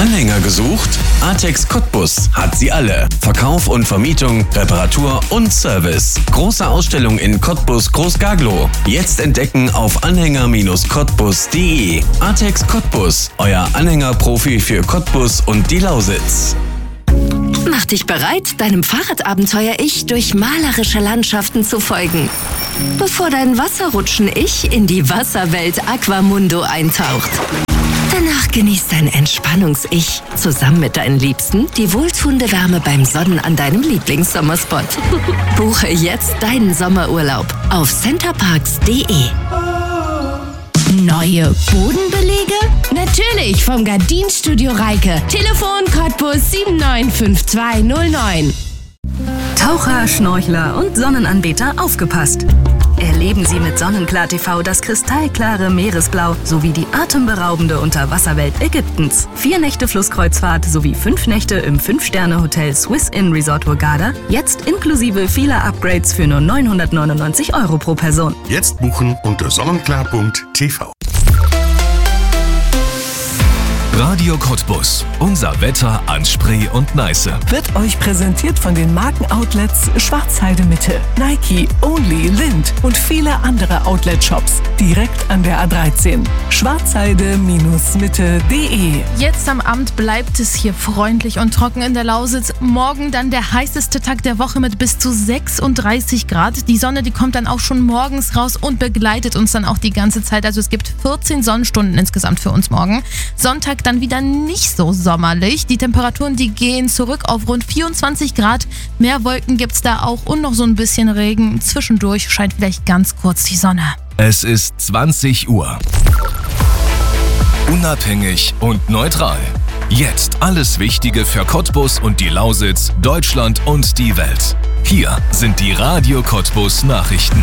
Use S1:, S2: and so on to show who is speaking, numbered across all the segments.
S1: Anhänger gesucht? Artex Cottbus hat sie alle. Verkauf und Vermietung, Reparatur und Service. Große Ausstellung in Cottbus Groß-Gaglow. Jetzt entdecken auf anhänger-cottbus.de. Artex Cottbus, euer Anhängerprofi für Cottbus und die Lausitz.
S2: Mach dich bereit, deinem Fahrradabenteuer-Ich durch malerische Landschaften zu folgen. Bevor dein Wasserrutschen-Ich in die Wasserwelt Aquamundo eintaucht. Danach genießt dein Entspannungs-Ich zusammen mit deinen Liebsten die wohltuende Wärme beim Sonnen an deinem Lieblingssommerspot. Buche jetzt deinen Sommerurlaub auf centerparks.de.
S3: Neue Bodenbelege? Natürlich vom Gardinstudio Reike. Telefon Cottbus 795209.
S4: Taucher, Schnorchler und Sonnenanbeter aufgepasst! Erleben Sie mit Sonnenklar TV das kristallklare Meeresblau sowie die atemberaubende Unterwasserwelt Ägyptens. 4 Nächte Flusskreuzfahrt sowie 5 Nächte im 5-Sterne-Hotel Swiss Inn Resort Hurghada. Jetzt inklusive vieler Upgrades für nur 999 € pro Person.
S5: Jetzt buchen unter sonnenklar.tv.
S6: Radio Cottbus. Unser Wetter an Spree und Neiße.
S7: Wird euch präsentiert von den Markenoutlets Schwarzheide Mitte, Nike, Only, Lind und viele andere Outlet-Shops. Direkt an der A13. Schwarzheide-mitte.de.
S8: Jetzt am Abend bleibt es hier freundlich und trocken in der Lausitz. Morgen dann der heißeste Tag der Woche mit bis zu 36 Grad. Die Sonne, die kommt dann auch schon morgens raus und begleitet uns dann auch die ganze Zeit. Also es gibt 14 Sonnenstunden insgesamt für uns morgen. Sonntag dann wieder nicht so sommerlich. Die Temperaturen, die gehen zurück auf rund 24 Grad. Mehr Wolken gibt's da auch und noch so ein bisschen Regen. Zwischendurch scheint vielleicht ganz kurz die Sonne.
S6: Es ist 20 Uhr. Unabhängig und neutral. Jetzt alles Wichtige für Cottbus und die Lausitz, Deutschland und die Welt. Hier sind die Radio Cottbus Nachrichten.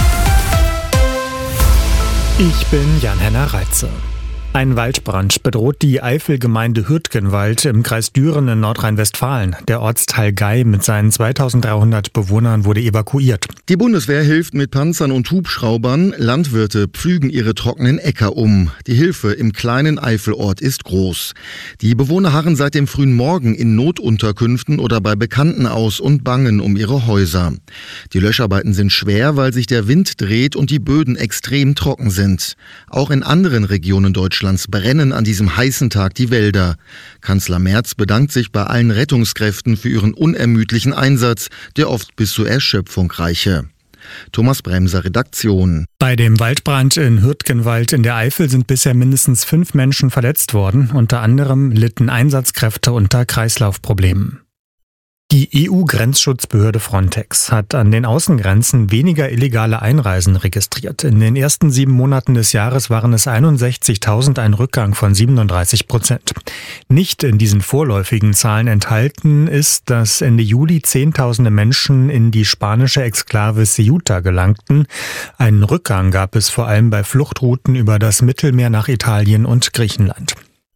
S9: Ich bin Jan-Henner Reitze. Ein Waldbrand bedroht die Eifelgemeinde Hürtgenwald im Kreis Düren in Nordrhein-Westfalen. Der Ortsteil Gei mit seinen 2300 Bewohnern wurde evakuiert.
S10: Die Bundeswehr hilft mit Panzern und Hubschraubern. Landwirte pflügen ihre trockenen Äcker um. Die Hilfe im kleinen Eifelort ist groß. Die Bewohner harren seit dem frühen Morgen in Notunterkünften oder bei Bekannten aus und bangen um ihre Häuser. Die Löscharbeiten sind schwer, weil sich der Wind dreht und die Böden extrem trocken sind. Auch in anderen Regionen Deutschlands brennen an diesem heißen Tag die Wälder. Kanzler Merz bedankt sich bei allen Rettungskräften für ihren unermüdlichen Einsatz, der oft bis zur Erschöpfung reiche. Thomas Bremser, Redaktion.
S9: Bei dem Waldbrand in Hürtgenwald in der Eifel sind bisher mindestens 5 Menschen verletzt worden. Unter anderem litten Einsatzkräfte unter Kreislaufproblemen. Die EU-Grenzschutzbehörde Frontex hat an den Außengrenzen weniger illegale Einreisen registriert. In den ersten 7 Monaten des Jahres waren es 61.000, ein Rückgang von 37%. Nicht in diesen vorläufigen Zahlen enthalten ist, dass Ende Juli Zehntausende Menschen in die spanische Exklave Ceuta gelangten. Einen Rückgang gab es vor allem bei Fluchtrouten über das Mittelmeer nach Italien und Griechenland.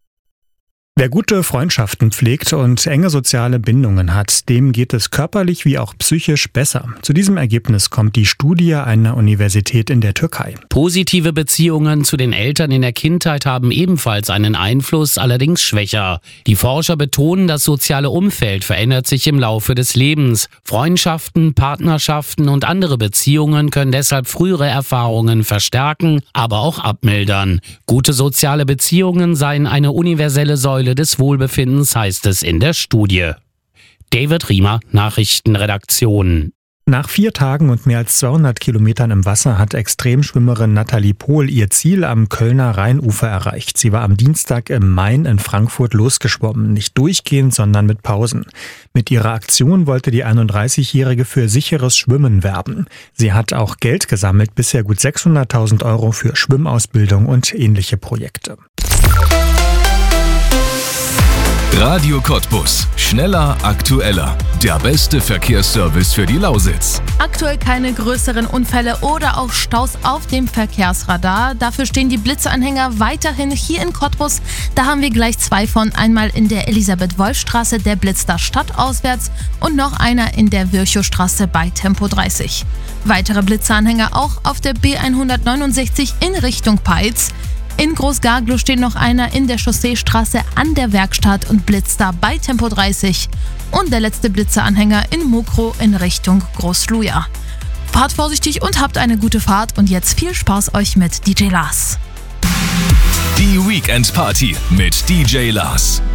S9: Wer gute Freundschaften pflegt und enge soziale Bindungen hat, dem geht es körperlich wie auch psychisch besser. Zu diesem Ergebnis kommt die Studie einer Universität in der Türkei.
S11: Positive Beziehungen zu den Eltern in der Kindheit haben ebenfalls einen Einfluss, allerdings schwächer. Die Forscher betonen, das soziale Umfeld verändert sich im Laufe des Lebens. Freundschaften, Partnerschaften und andere Beziehungen können deshalb frühere Erfahrungen verstärken, aber auch abmildern. Gute soziale Beziehungen seien eine universelle Säule des Wohlbefindens, heißt es in der Studie. David Riemer, Nachrichtenredaktion.
S9: Nach 4 Tagen und mehr als 200 Kilometern im Wasser hat Extremschwimmerin Nathalie Pohl ihr Ziel am Kölner Rheinufer erreicht. Sie war am Dienstag im Main in Frankfurt losgeschwommen. Nicht durchgehend, sondern mit Pausen. Mit ihrer Aktion wollte die 31-Jährige für sicheres Schwimmen werben. Sie hat auch Geld gesammelt, bisher gut 600.000 € für Schwimmausbildung und ähnliche Projekte.
S6: Radio Cottbus. Schneller, aktueller. Der beste Verkehrsservice für die Lausitz.
S8: Aktuell keine größeren Unfälle oder auch Staus auf dem Verkehrsradar. Dafür stehen die Blitzeanhänger weiterhin hier in Cottbus. Da haben wir gleich 2 von. Einmal in der Elisabeth-Wolf-Straße, der Blitz da stadtauswärts, und noch einer in der Virchow-Straße bei Tempo 30. Weitere Blitzeanhänger auch auf der B169 in Richtung Peitz. In Großgaglow steht noch einer in der Chausseestraße an der Werkstatt und blitzt da bei Tempo 30. Und der letzte Blitzeranhänger in Mokrow in Richtung Großluja. Fahrt vorsichtig und habt eine gute Fahrt und jetzt viel Spaß euch mit DJ Lars.
S6: Die Weekend Party mit DJ Lars.